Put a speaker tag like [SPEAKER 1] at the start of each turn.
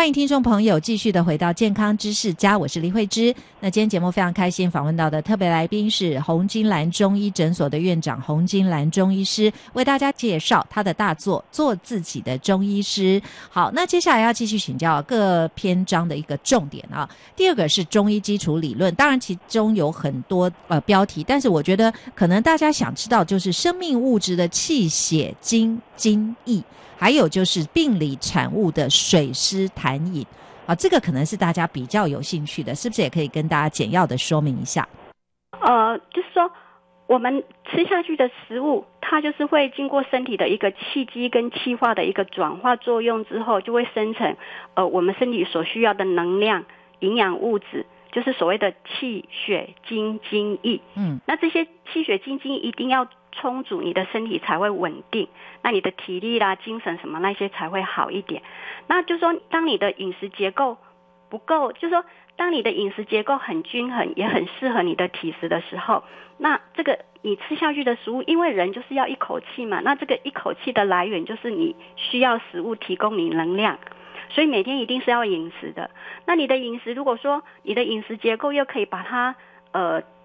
[SPEAKER 1] 欢迎听众朋友继续的回到健康知识家，我是李慧芝。那今天节目非常开心访问到的特别来宾是洪金兰中医诊所的院长洪金兰中医师，为大家介绍他的大作做自己的中医师。好，那接下来要继续请教各篇章的一个重点啊。第二个是中医基础理论，当然其中有很多标题，但是我觉得可能大家想知道就是生命物质的气血精津液，还有就是病理产物的水湿痰饮啊，这个可能是大家比较有兴趣的，是不是也可以跟大家简要的说明一下？
[SPEAKER 2] 就是说我们吃下去的食物，它就是会经过身体的一个气机跟气化的一个转化作用之后，就会生成我们身体所需要的能量、营养物质，就是所谓的气血精津液。那这些气血精津液一定要充足，你的身体才会稳定，那你的体力啦、精神什么那些才会好一点。那就是说当你的饮食结构不够，就是说当你的饮食结构很均衡，也很适合你的体质的时候，那这个你吃下去的食物，因为人就是要一口气嘛，那这个一口气的来源就是你需要食物提供你能量，所以每天一定是要饮食的。那你的饮食如果说你的饮食结构又可以把它